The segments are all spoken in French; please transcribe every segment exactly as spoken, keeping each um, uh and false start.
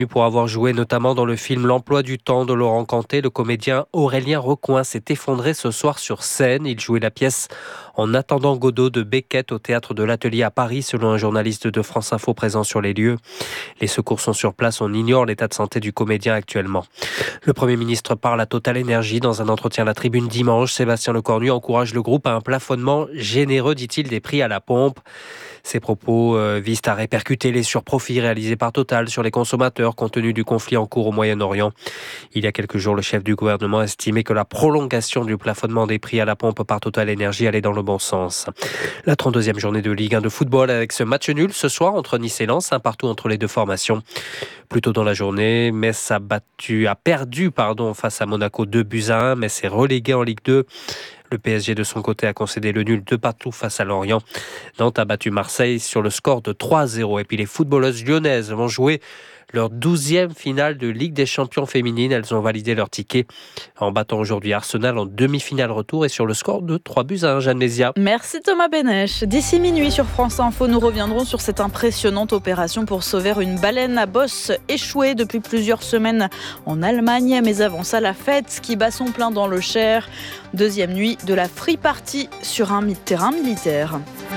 Pour avoir joué notamment dans le film L'emploi du temps de Laurent Cantet, le comédien Aurélien Recoing s'est effondré ce soir sur scène. Il jouait la pièce En attendant Godot de Beckett au théâtre de l'Atelier à Paris, selon un journaliste de France Info présent sur les lieux. Les secours sont sur place, on ignore l'état de santé du comédien actuellement. Le Premier ministre parle à Total Énergie dans un entretien à la Tribune dimanche. Sébastien Lecornu encourage le groupe à un plafonnement généreux, dit-il, des prix à la pompe. Ces propos euh, visent à répercuter les surprofits réalisés par Total sur les consommateurs compte tenu du conflit en cours au Moyen-Orient. Il y a quelques jours, le chef du gouvernement a estimé que la prolongation du plafonnement des prix à la pompe par Total Énergie allait dans le bon sens. La trente-deuxième journée de Ligue un de football avec ce match nul ce soir entre Nice et Lens, un partout entre les deux formations. Plus tôt dans la journée, Metz a, battu, a perdu pardon, face à Monaco deux buts à un. Metz est relégué en Ligue deux. Le P S G de son côté a concédé le nul deux partout face à Lorient. Nantes a battu Marseille sur le score de trois à zéro. Et puis les footballeuses lyonnaises vont jouer leur douzième finale de Ligue des champions féminines. Elles ont validé leur ticket en battant aujourd'hui Arsenal en demi-finale retour et sur le score de trois buts à un. Jeanne Mézia. Merci Thomas Benech. D'ici minuit sur France Info, nous reviendrons sur cette impressionnante opération pour sauver une baleine à bosse échouée depuis plusieurs semaines en Allemagne. Mais avant ça, la fête qui bat son plein dans le Cher. Deuxième nuit de la free party sur un terrain militaire.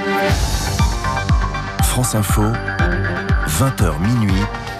France Info, vingt heures minuit.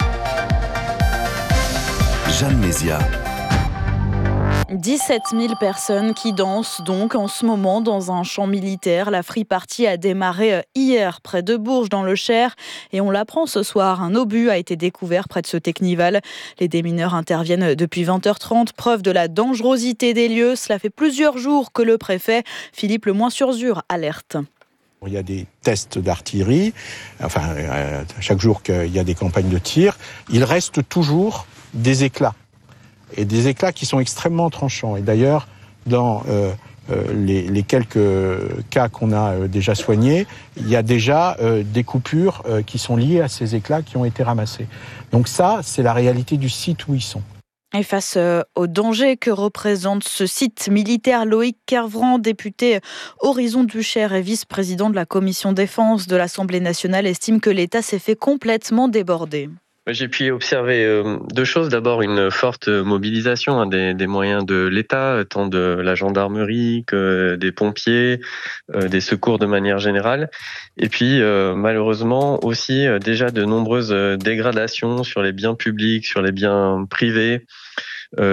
Jeanne Mézia. dix-sept mille personnes qui dansent donc en ce moment dans un champ militaire. La free party a démarré hier près de Bourges dans le Cher et on l'apprend ce soir. Un obus a été découvert près de ce Technival. Les démineurs interviennent depuis vingt heures trente. Preuve de la dangerosité des lieux. Cela fait plusieurs jours que le préfet Philippe Lemoyne-sur-Zur alerte. Il y a des tests d'artillerie, enfin, euh, chaque jour qu'il y a des campagnes de tir, il reste toujours des éclats. Et des éclats qui sont extrêmement tranchants. Et d'ailleurs, dans euh, euh, les, les quelques cas qu'on a euh, déjà soignés, il y a déjà euh, des coupures euh, qui sont liées à ces éclats qui ont été ramassés. Donc ça, c'est la réalité du site où ils sont. Et face au danger que représente ce site militaire, Loïc Kervran, député Horizon du Cher et vice-président de la commission défense de l'Assemblée nationale, estime que l'État s'est fait complètement déborder. J'ai pu observer euh, deux choses. D'abord, une forte mobilisation hein, des, des moyens de l'État, tant de la gendarmerie que des pompiers, euh, des secours de manière générale. Et puis, euh, malheureusement, aussi euh, déjà de nombreuses dégradations sur les biens publics, sur les biens privés. Euh,